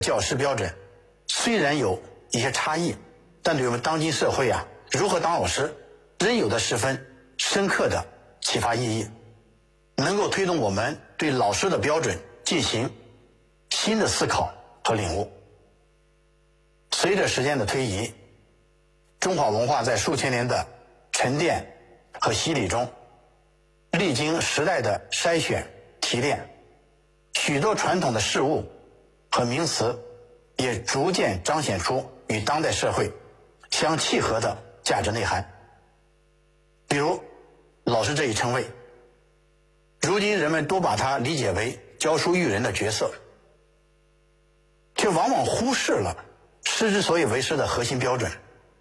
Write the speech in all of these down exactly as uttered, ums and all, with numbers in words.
教师标准虽然有一些差异，但对我们当今社会啊，如何当老师，仍有着十分深刻的启发意义，能够推动我们对老师的标准进行新的思考和领悟。随着时间的推移，中华文化在数千年的沉淀和洗礼中，历经时代的筛选提炼，许多传统的事物和名词也逐渐彰显出与当代社会相契合的价值内涵。比如老师这一称谓，如今人们都把它理解为教书育人的角色，却往往忽视了师之所以为师的核心标准。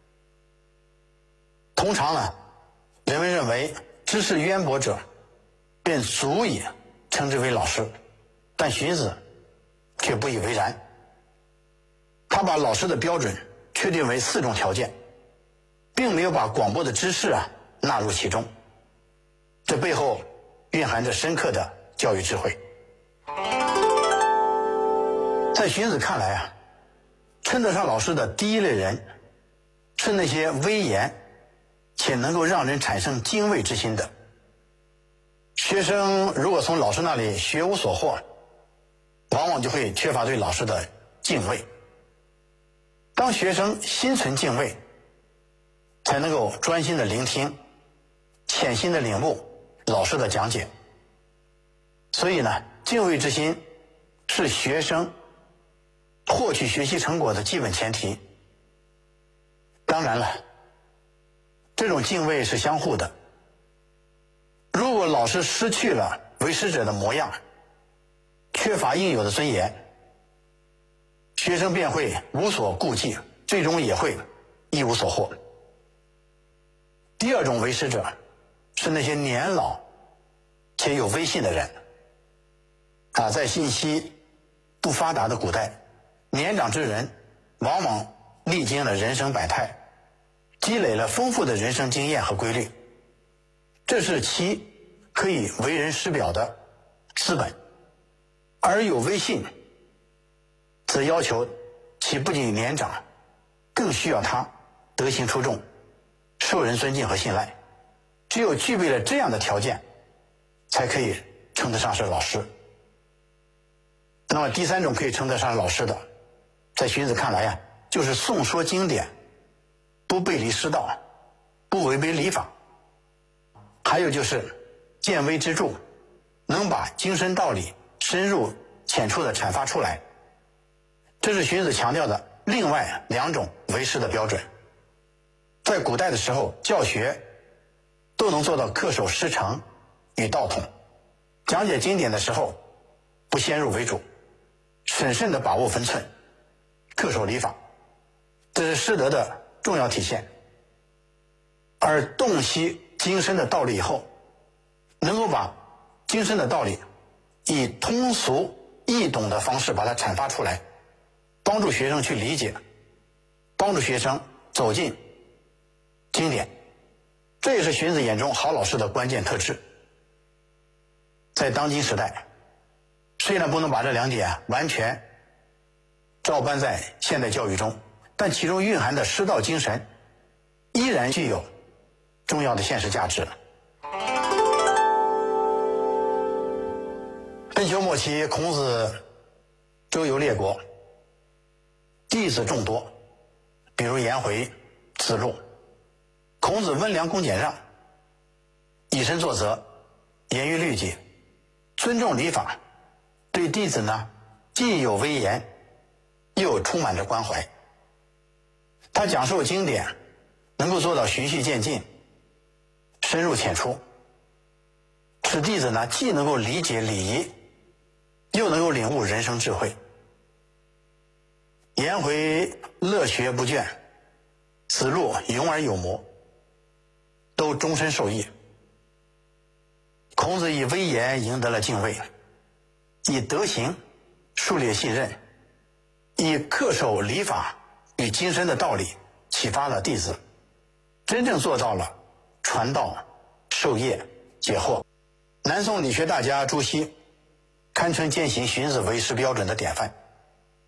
通常呢，人们认为知识渊博者便足以称之为老师，但荀子却不以为然。他把老师的标准确定为四种条件，并没有把广博的知识啊纳入其中，这背后蕴含着深刻的教育智慧。在荀子看来啊，称得上老师的第一类人是那些威严且能够让人产生敬畏之心的。学生如果从老师那里学无所获，往往就会缺乏对老师的敬畏。当学生心存敬畏，才能够专心的聆听，潜心的领悟老师的讲解。所以呢，敬畏之心是学生获取学习成果的基本前提。当然了，这种敬畏是相互的。如果老师失去了为师者的模样，缺乏应有的尊严，学生便会无所顾忌，最终也会一无所获。第二种为师者是那些年老且有威信的人啊，在信息不发达的古代，年长之人往往历经了人生百态，积累了丰富的人生经验和规律，这是其可以为人师表的资本。而有威信则要求其不仅年长，更需要他德行出众，受人尊敬和信赖。只有具备了这样的条件，才可以称得上是老师。那么第三种可以称得上是老师的，在荀子看来呀、啊，就是诵说经典，不背离师道，不违背礼法。还有就是见微知著，能把精深道理深入浅出的阐发出来。这是荀子强调的另外两种为师的标准。在古代的时候，教学都能做到恪守师承与道统，讲解经典的时候不先入为主，审慎地把握分寸，恪守礼法，这是师德的重要体现。而洞悉精深的道理以后，能够把精深的道理以通俗易懂的方式把它阐发出来，帮助学生去理解，帮助学生走进经典，这也是荀子眼中好老师的关键特质。在当今时代，虽然不能把这两点完全照搬在现代教育中，但其中蕴含的师道精神依然具有重要的现实价值。春秋末期，孔子周游列国，弟子众多，比如颜回、子路。孔子温良恭俭让，以身作则，严于律己，尊重礼法，对弟子呢既有威严，又充满着关怀。他讲授经典能够做到循序渐进，深入浅出，使弟子呢既能够理解礼仪，又能够领悟人生智慧。颜回乐学不倦，子路勇而有谋，都终身受益。孔子以威严赢得了敬畏，以德行树立信任，以恪守礼法与精深的道理启发了弟子，真正做到了传道授业解惑。南宋理学大家朱熹堪称践行荀子为师标准的典范。